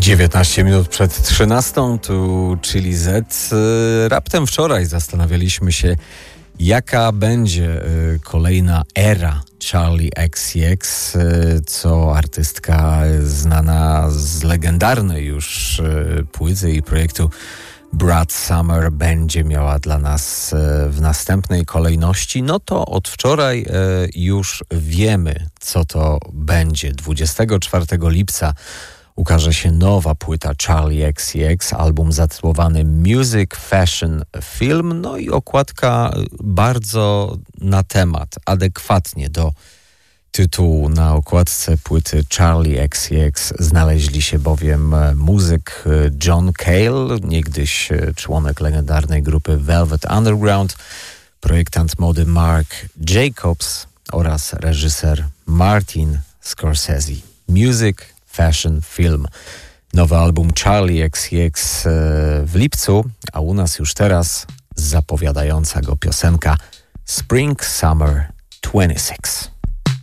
19 minut przed 13, tu Chili Z. Raptem wczoraj zastanawialiśmy się, jaka będzie kolejna era Charli XCX, co artystka znana z legendarnej już płyty i projektu Brad Summer będzie miała dla nas w następnej kolejności. No to od wczoraj już wiemy, co to będzie. 24 lipca ukaże się nowa płyta Charli XCX, album zatytułowany Music, Fashion, Film, no i okładka bardzo na temat, adekwatnie do tytułu. Na okładce płyty Charli XCX znaleźli się bowiem muzyk John Cale, niegdyś członek legendarnej grupy Velvet Underground, projektant mody Marc Jacobs oraz reżyser Martin Scorsese. Music, Fashion, Film. Nowy album Charli XCX w lipcu, a u nas już teraz zapowiadająca go piosenka Spring Summer 26.